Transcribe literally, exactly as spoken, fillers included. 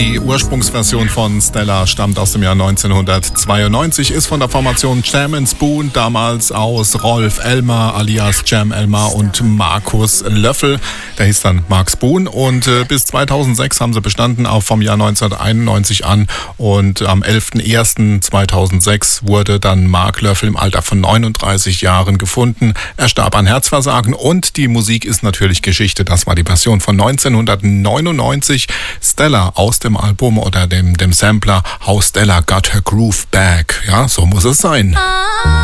Die Ursprungsversion von Stella stammt aus dem Jahr neunzehnhundertzweiundneunzig, ist von der Formation Jam and Spoon, damals aus Rolf Elmer alias Jam Elmer und Markus Löffel. Der hieß dann Mark Spoon und äh, bis zweitausendsechs haben sie bestanden, auch vom Jahr neunzehnhunderteinundneunzig an. Und am elften ersten zweitausendsechs wurde dann Mark Löffel im Alter von neununddreißig Jahren gefunden. Er starb an Herzversagen und die Musik ist natürlich Geschichte. Das war die Version von neunzehnhundertneunundneunzig. Stella aus dem Album oder dem, dem Sampler How Stella Got Her Groove Back. Ja, so muss es sein.